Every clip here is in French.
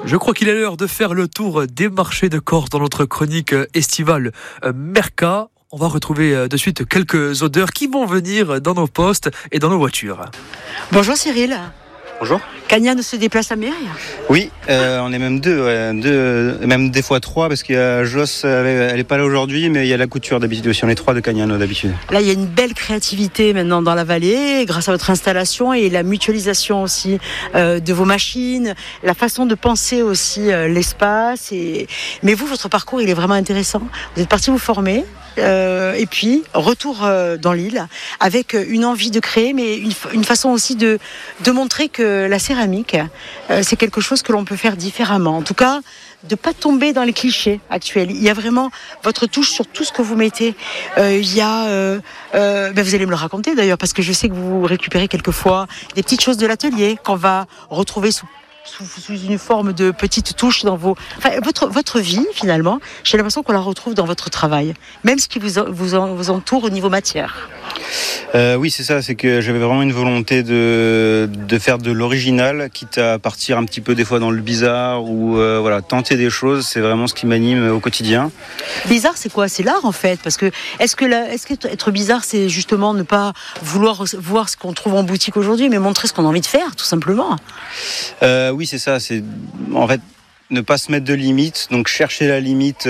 Je crois qu'il est l'heure de faire le tour des marchés de Corse dans notre chronique estivale Merca. On va retrouver de suite quelques odeurs qui vont venir dans nos postes et dans nos voitures. Bonjour Cyril. Bonjour. Cagnane se déplace à Mérignac. Oui, on est même deux, même des fois trois, parce qu'il y a Joss, elle n'est pas là aujourd'hui, mais il y a la couture d'habitude aussi. On est trois de Cagnane d'habitude. Là, il y a une belle créativité maintenant dans la vallée, grâce à votre installation et la mutualisation aussi de vos machines, la façon de penser aussi l'espace. Mais vous, votre parcours, il est vraiment intéressant. Vous êtes parti vous former. Et puis retour dans l'île avec une envie de créer, mais une façon aussi de montrer que la céramique c'est quelque chose que l'on peut faire différemment. En tout cas, de pas tomber dans les clichés actuels. Il y a vraiment votre touche sur tout ce que vous mettez. Il y a, vous allez me le raconter d'ailleurs, parce que je sais que vous récupérez quelquefois des petites choses de l'atelier qu'on va retrouver sous une forme de petite touche dans votre vie, finalement. J'ai l'impression qu'on la retrouve dans votre travail, même ce qui vous entoure au niveau matière. Oui, c'est ça, c'est que j'avais vraiment une volonté de faire de l'original, quitte à partir un petit peu des fois dans le bizarre ou tenter des choses. C'est vraiment ce qui m'anime au quotidien. Bizarre, c'est quoi? C'est l'art en fait, parce que est-ce que être bizarre, c'est justement ne pas vouloir voir ce qu'on trouve en boutique aujourd'hui, mais montrer ce qu'on a envie de faire, tout simplement? Oui, c'est ça. C'est en fait ne pas se mettre de limites, donc chercher la limite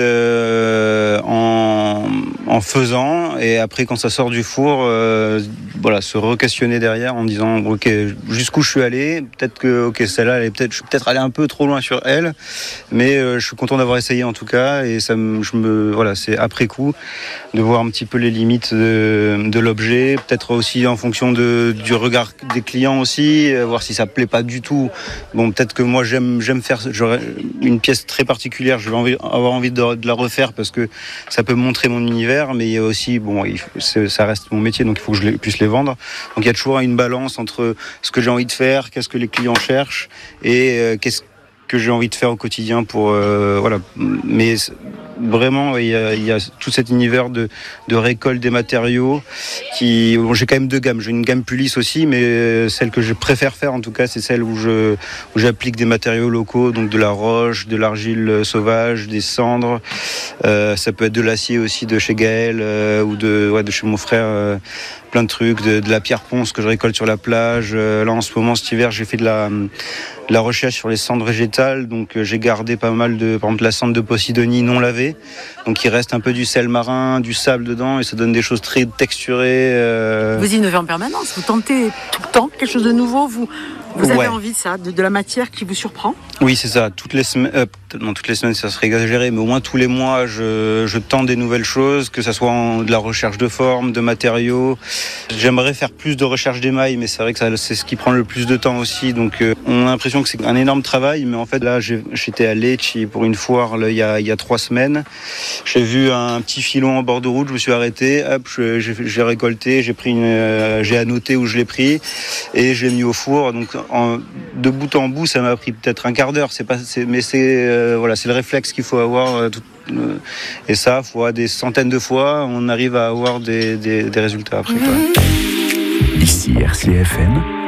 en faisant, et après quand ça sort du four, se re-questionner derrière en disant ok, jusqu'où je suis allé, peut-être que celle-là, je suis peut-être allé un peu trop loin sur elle, mais je suis content d'avoir essayé en tout cas, et c'est après coup de voir un petit peu les limites de l'objet, peut-être aussi en fonction du regard des clients aussi, voir si ça plaît pas du tout. Bon, peut-être que moi j'aime faire, j'aurais une pièce très particulière, je vais avoir envie de la refaire parce que ça peut montrer mon univers, mais il y a aussi, ça reste mon métier, donc il faut que je puisse les vendre. Donc il y a toujours une balance entre ce que j'ai envie de faire, qu'est-ce que les clients cherchent, et qu'est-ce que j'ai envie de faire au quotidien pour mais vraiment il y a tout cet univers de récolte des matériaux j'ai quand même deux gammes. J'ai une gamme plus lisse aussi, mais celle que je préfère faire en tout cas, c'est celle où j'applique des matériaux locaux, donc de la roche, de l'argile sauvage, des cendres, ça peut être de l'acier aussi de chez Gaël ou de chez mon frère, plein de trucs, de la pierre ponce que je récolte sur la plage. Là en ce moment, cet hiver, j'ai fait de la recherche sur les cendres végétales, donc j'ai gardé pas mal par exemple la cendre de Posidonie non lavée, donc il reste un peu du sel marin, du sable dedans, et ça donne des choses très texturées. Vous innovez en permanence, vous tentez tout le temps quelque chose de nouveau, vous avez envie de ça, de la matière qui vous surprend? Oui, c'est ça. Toutes les semaines, ça serait exagéré, mais au moins tous les mois, je tente des nouvelles choses, que ça soit de la recherche de forme, de matériaux. J'aimerais faire plus de recherche d'émail, mais c'est vrai que c'est ce qui prend le plus de temps aussi. Donc, on a l'impression que c'est un énorme travail, mais en fait, là, j'étais à Lecce pour une foire là, il y a 3 semaines. J'ai vu un petit filon en bord de route, je me suis arrêté, hop, j'ai récolté, j'ai annoté où je l'ai pris et je l'ai mis au four. Donc, de bout en bout, ça m'a pris peut-être un quart d'heure. C'est le réflexe qu'il faut avoir. Et ça, des centaines de fois, on arrive à avoir des résultats après. Ici RCFM.